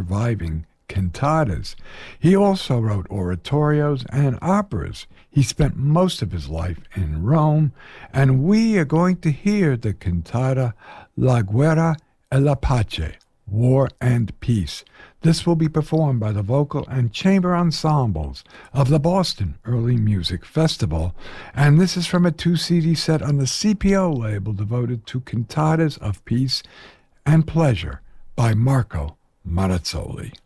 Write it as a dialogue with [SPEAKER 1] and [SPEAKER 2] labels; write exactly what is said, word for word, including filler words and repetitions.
[SPEAKER 1] surviving cantatas. He also wrote oratorios and operas. He spent most of his life in Rome, and we are going to hear the cantata La Guerra e la Pace, War and Peace. This will be performed by the vocal and chamber ensembles of the Boston Early Music Festival, and this is from a two-C D set on the C P O label devoted to cantatas of peace and pleasure by Marco Marazzoli.